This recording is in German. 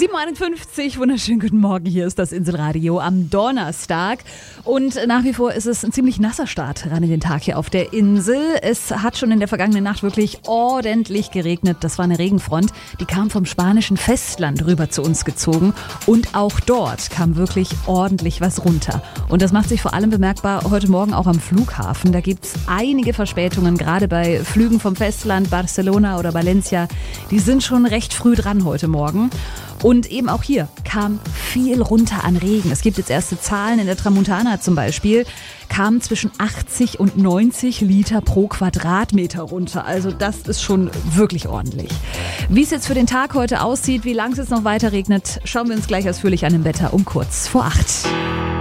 7:51, wunderschönen guten Morgen, hier ist das Inselradio am Donnerstag und nach wie vor ist es ein ziemlich nasser Start ran in den Tag hier auf der Insel. Es hat schon in der vergangenen Nacht wirklich ordentlich geregnet, das war eine Regenfront, die kam vom spanischen Festland rüber zu uns gezogen und auch dort kam wirklich ordentlich was runter. Und das macht sich vor allem bemerkbar heute Morgen auch am Flughafen, da gibt es einige Verspätungen, gerade bei Flügen vom Festland, Barcelona oder Valencia, die sind schon recht früh dran heute Morgen. Und eben auch hier kam viel runter an Regen. Es gibt jetzt erste Zahlen in der Tramontana zum Beispiel, kamen zwischen 80 und 90 Liter pro Quadratmeter runter. Also das ist schon wirklich ordentlich. Wie es jetzt für den Tag heute aussieht, wie lange es jetzt noch weiter regnet, schauen wir uns gleich ausführlich an im Wetter um kurz vor 8.